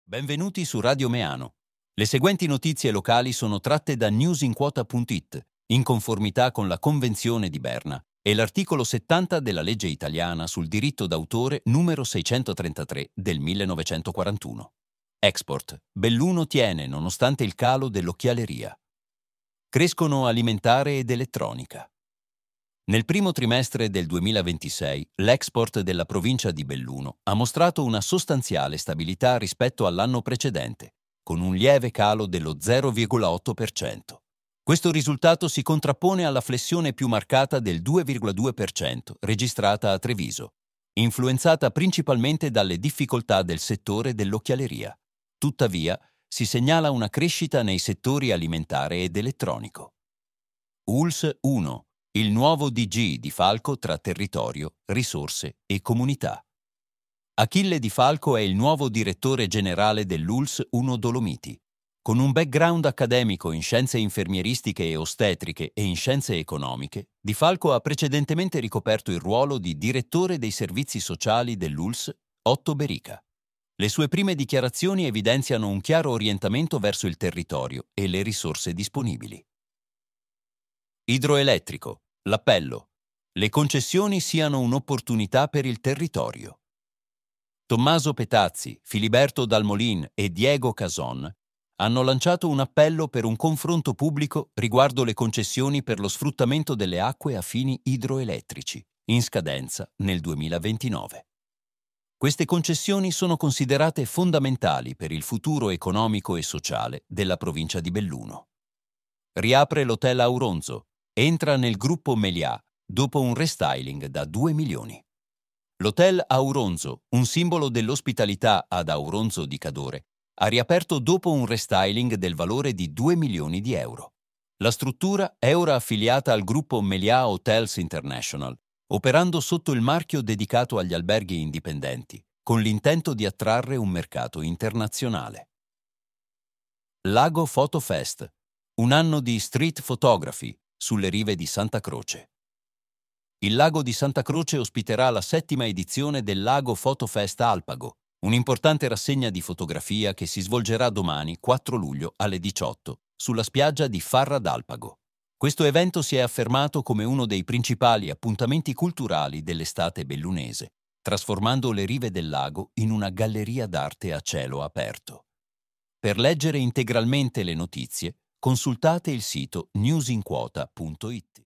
Benvenuti su Radio Meano. Le seguenti notizie locali sono tratte da newsinquota.it, in conformità con la Convenzione di Berna e l'articolo 70 della legge italiana sul diritto d'autore numero 633 del 1941. Export. Belluno tiene nonostante il calo dell'occhialeria. Crescono alimentare ed elettronica. Nel primo trimestre del 2026, l'export della provincia di Belluno ha mostrato una sostanziale stabilità rispetto all'anno precedente, con un lieve calo dello 0,8%. Questo risultato si contrappone alla flessione più marcata del 2,2% registrata a Treviso, influenzata principalmente dalle difficoltà del settore dell'occhialeria. Tuttavia, si segnala una crescita nei settori alimentare ed elettronico. ULS 1. Il nuovo DG di Falco tra territorio, risorse e comunità. Achille Di Falco è il nuovo direttore generale dell'ULS 1 Dolomiti. Con un background accademico in scienze infermieristiche e ostetriche e in scienze economiche, Di Falco ha precedentemente ricoperto il ruolo di direttore dei servizi sociali dell'ULS 8 Berica. Le sue prime dichiarazioni evidenziano un chiaro orientamento verso il territorio e le risorse disponibili. Idroelettrico. L'appello. Le concessioni siano un'opportunità per il territorio. Tommaso Petazzi, Filiberto Dalmolin e Diego Cason hanno lanciato un appello per un confronto pubblico riguardo le concessioni per lo sfruttamento delle acque a fini idroelettrici, in scadenza nel 2029. Queste concessioni sono considerate fondamentali per il futuro economico e sociale della provincia di Belluno. Riapre l'Hotel Auronzo. Entra nel gruppo Meliá dopo un restyling da 2 milioni. L'Hotel Auronzo, un simbolo dell'ospitalità ad Auronzo di Cadore, ha riaperto dopo un restyling del valore di 2 milioni di euro. La struttura è ora affiliata al gruppo Meliá Hotels International, operando sotto il marchio dedicato agli alberghi indipendenti, con l'intento di attrarre un mercato internazionale. Lago Photo Fest, un anno di street photography sulle rive di Santa Croce. Il lago di Santa Croce ospiterà la 7ª edizione del Lago Photo Fest Alpago, un'importante rassegna di fotografia che si svolgerà domani, 4 luglio, alle 18, sulla spiaggia di Farra d'Alpago. Questo evento si è affermato come uno dei principali appuntamenti culturali dell'estate bellunese, trasformando le rive del lago in una galleria d'arte a cielo aperto. Per leggere integralmente le notizie, consultate il sito newsinquota.it.